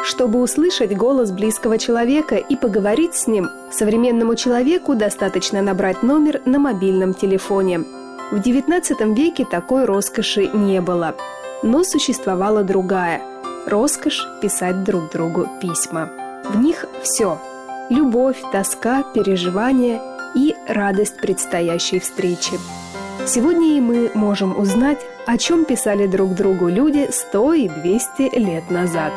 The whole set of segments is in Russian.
Чтобы услышать голос близкого человека и поговорить с ним, современному человеку достаточно набрать номер на мобильном телефоне. В XIX веке такой роскоши не было. Но существовала другая – роскошь писать друг другу письма. В них все – любовь, тоска, переживания и радость предстоящей встречи. Сегодня и мы можем узнать, о чем писали друг другу люди 100 и 200 лет назад.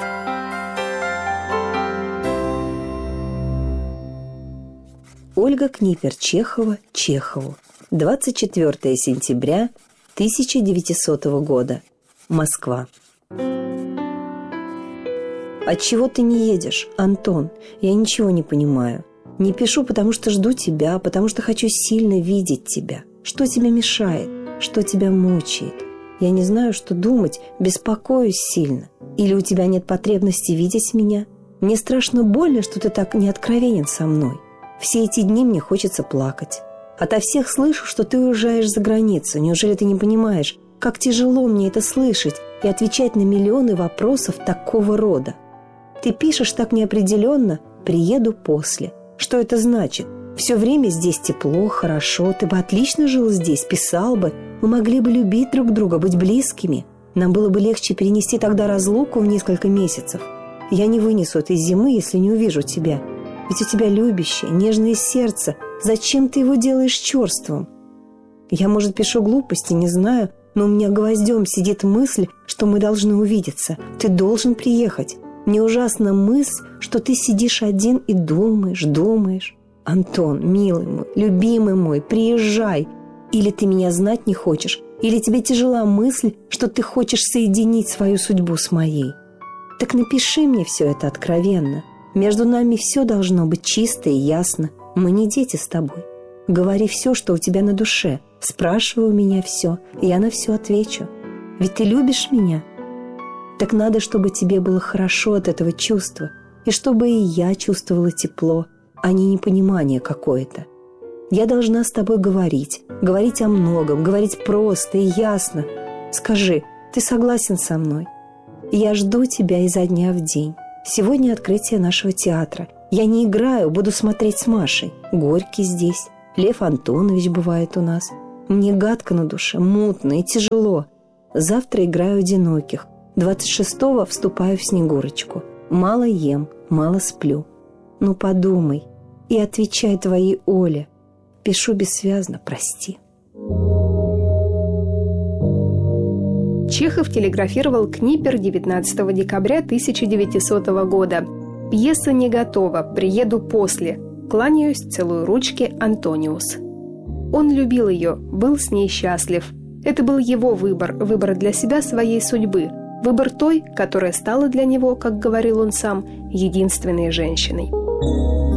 Ольга Книпер-Чехова Чехову. 24 сентября 1900 года. Москва. Отчего ты не едешь, Антон? Я ничего не понимаю. Не пишу, потому что жду тебя, потому что хочу сильно видеть тебя. Что тебе мешает? Что тебя мучает? Я не знаю, что думать, беспокоюсь сильно. Или у тебя нет потребности видеть меня? Мне страшно больно, что ты так не откровенен со мной. Все эти дни мне хочется плакать. Ото всех слышу, что ты уезжаешь за границу. Неужели ты не понимаешь, как тяжело мне это слышать и отвечать на миллионы вопросов такого рода? Ты пишешь так неопределенно «приеду после». Что это значит? Все время здесь тепло, хорошо, ты бы отлично жил здесь, писал бы. Мы могли бы любить друг друга, быть близкими. Нам было бы легче перенести тогда разлуку в несколько месяцев. Я не вынесу этой зимы, если не увижу тебя. Ведь у тебя любящее, нежное сердце. Зачем ты его делаешь черствым? Я, может, пишу глупости, не знаю, но у меня гвоздем сидит мысль, что мы должны увидеться. Ты должен приехать. Мне ужасна мысль, что ты сидишь один и думаешь. Антон, милый мой, любимый мой, приезжай. Или ты меня знать не хочешь, или тебе тяжела мысль, что ты хочешь соединить свою судьбу с моей. Так напиши мне все это откровенно. Между нами все должно быть чисто и ясно. Мы не дети с тобой. Говори все, что у тебя на душе. Спрашивай у меня все, и я на все отвечу. Ведь ты любишь меня. Так надо, чтобы тебе было хорошо от этого чувства, и чтобы и я чувствовала тепло, а не непонимание какое-то. Я должна с тобой говорить о многом, говорить просто и ясно. Скажи, ты согласен со мной? Я жду тебя изо дня в день. Сегодня открытие нашего театра. Я не играю, буду смотреть с Машей. Горький здесь. Лев Антонович бывает у нас. Мне гадко на душе, мутно и тяжело. Завтра играю «Одиноких». 26-го вступаю в «Снегурочку». Мало ем, мало сплю. Ну подумай и отвечай твоей Оле. Пишу бессвязно, прости. Чехов телеграфировал Книпер 19 декабря 1900 года. Пьеса не готова, приеду после. Кланяюсь, целую ручки, Антониус. Он любил ее, был с ней счастлив. Это был его выбор для себя своей судьбы. Выбор той, которая стала для него, как говорил он сам, единственной женщиной.